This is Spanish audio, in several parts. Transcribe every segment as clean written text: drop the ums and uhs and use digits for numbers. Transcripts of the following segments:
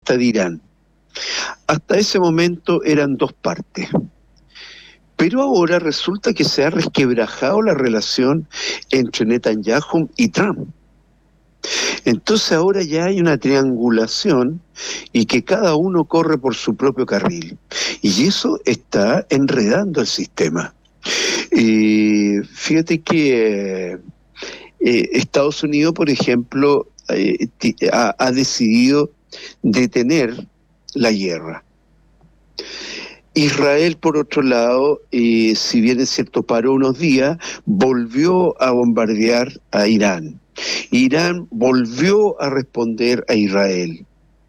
costa de Irán. Hasta ese momento eran dos partes. Pero ahora resulta que se ha resquebrajado la relación entre Netanyahu y Trump. Entonces ahora ya hay una triangulación y que cada uno corre por su propio carril. Y eso está enredando el sistema. Fíjate que Estados Unidos, por ejemplo, ha decidido detener la guerra. Israel, por otro lado, si bien es cierto, paró unos días, volvió a bombardear a Irán. Irán volvió a responder a Israel.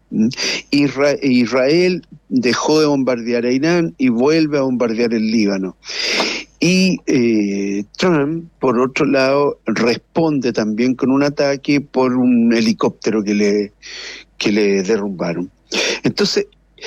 Israel dejó de bombardear a Irán y vuelve a bombardear el Líbano. Y Trump, por otro lado, responde también con un ataque por un helicóptero que le derrumbaron. Entonces,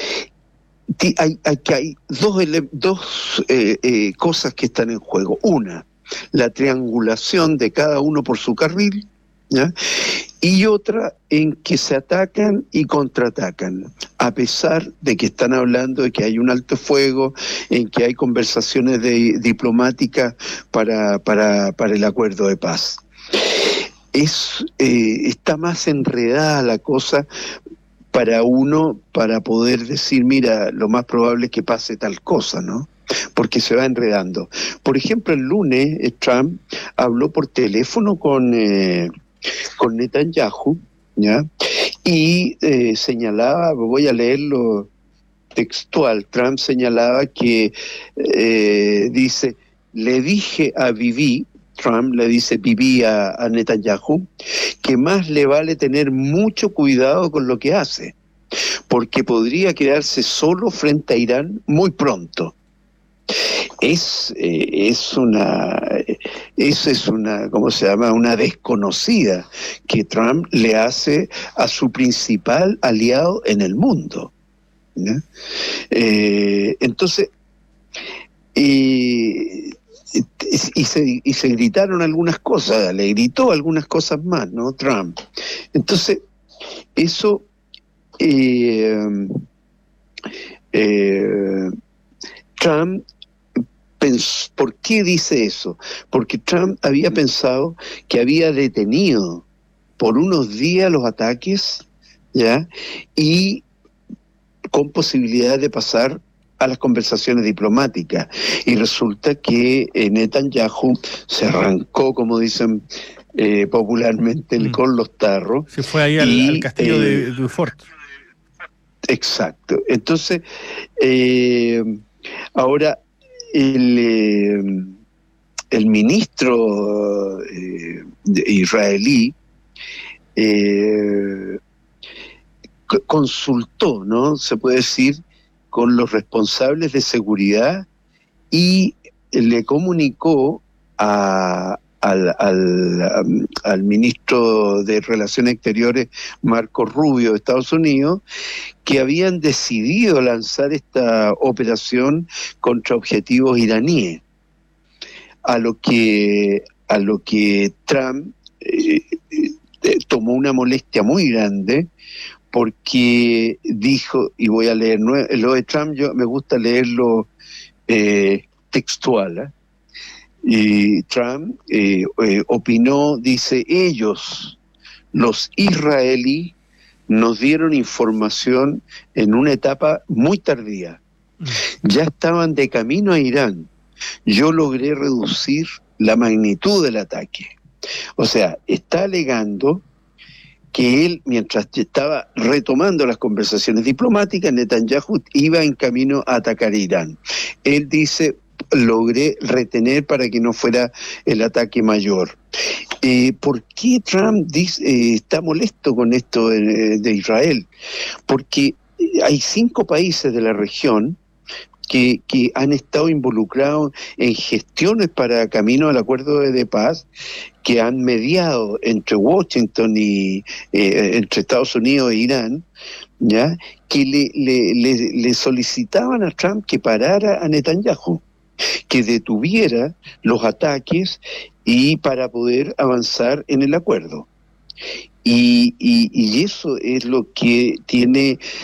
hay dos cosas que están en juego. Una, la triangulación de cada uno por su carril, ¿ya? Y otra en que se atacan y contraatacan, a pesar de que están hablando de que hay un alto fuego, en que hay conversaciones diplomáticas para el acuerdo de paz. Está más enredada la cosa para poder decir, mira, lo más probable es que pase tal cosa, ¿no? Porque se va enredando. Por ejemplo, el lunes Trump habló por teléfono con Netanyahu, ¿ya? Y señalaba, voy a leerlo textual, Trump señalaba que dice, le dije a Bibi, Trump le dice Bibi a Netanyahu, que más le vale tener mucho cuidado con lo que hace, porque podría quedarse solo frente a Irán muy pronto. Eso es una, ¿cómo se llama? Una desconocida que Trump le hace a su principal aliado en el mundo, ¿no? Entonces, y se gritaron algunas cosas, le gritó algunas cosas más, ¿no? Trump. Entonces, eso Trump, ¿por qué dice eso? Porque Trump había pensado que había detenido por unos días los ataques, ¿ya? Y con posibilidad de pasar a las conversaciones diplomáticas. Y resulta que Netanyahu se arrancó, como dicen popularmente, con los tarros. Se fue ahí al castillo de Beaufort. Exacto. Entonces, ahora el ministro israelí consultó, ¿no? Se puede decir, con los responsables de seguridad y le comunicó al ministro de Relaciones Exteriores, Marco Rubio, de Estados Unidos, que habían decidido lanzar esta operación contra objetivos iraníes, a lo que Trump tomó una molestia muy grande, porque dijo, y voy a leer, lo de Trump me gusta leerlo textual, y Trump opinó, dice, ellos, los israelíes, nos dieron información en una etapa muy tardía. Ya estaban de camino a Irán. Yo logré reducir la magnitud del ataque. O sea, está alegando que él, mientras estaba retomando las conversaciones diplomáticas, Netanyahu iba en camino a atacar a Irán. Él dice, logré retener para que no fuera el ataque mayor. ¿Por qué Trump está molesto con esto de Israel? Porque hay 5 países de la región que han estado involucrados en gestiones para camino al acuerdo de paz, que han mediado entre Washington y entre Estados Unidos e Irán, ¿ya? Que le solicitaban a Trump que parara a Netanyahu, que detuviera los ataques y para poder avanzar en el acuerdo. Y eso es lo que tiene